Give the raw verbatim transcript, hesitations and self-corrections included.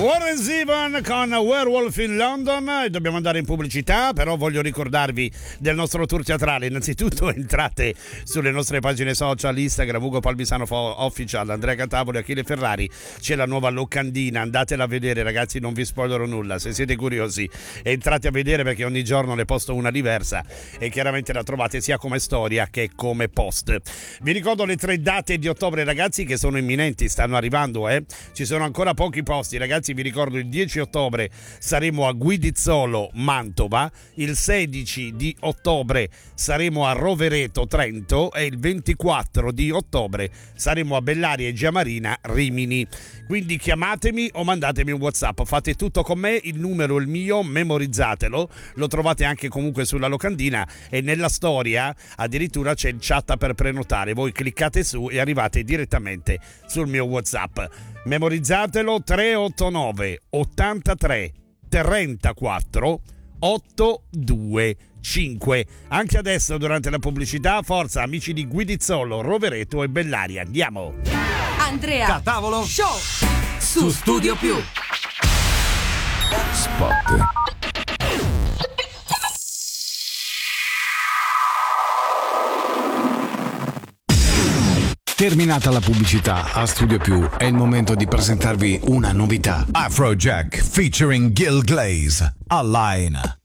Warren Zevon con Werewolf in London. Dobbiamo andare in pubblicità, però voglio ricordarvi del nostro tour teatrale. Innanzitutto entrate sulle nostre pagine social, Instagram, Ugo Palmisano Official, Andrea Cantavoli, Achille Ferrari. C'è la nuova locandina, andatela a vedere ragazzi, non vi spoilerò nulla. Se siete curiosi entrate a vedere, perché ogni giorno ne posto una diversa e chiaramente la trovate sia come storia che come post. Vi ricordo le tre date di ottobre ragazzi, che sono imminenti, stanno arrivando, eh. Ci sono ancora pochi posti ragazzi. Vi ricordo il dieci ottobre saremo a Guidizzolo, Mantova, il sedici di ottobre saremo a Rovereto, Trento, e il ventiquattro di ottobre saremo a Bellaria e Giamarina, Rimini. Quindi chiamatemi o mandatemi un WhatsApp, fate tutto con me, il numero è il mio, memorizzatelo, lo trovate anche comunque sulla locandina e nella storia addirittura c'è il chat per prenotare, voi cliccate su e arrivate direttamente sul mio WhatsApp. Memorizzatelo: tre otto nove ottantatré trentaquattro ottocentoventicinque. Anche adesso durante la pubblicità, forza amici di Guidizzolo, Rovereto e Bellaria, andiamo. Andrea Catavolo Show su Studio Più. Spot. Terminata la pubblicità, a Studio Più è il momento di presentarvi una novità. Afrojack featuring Gil Glaze, Align.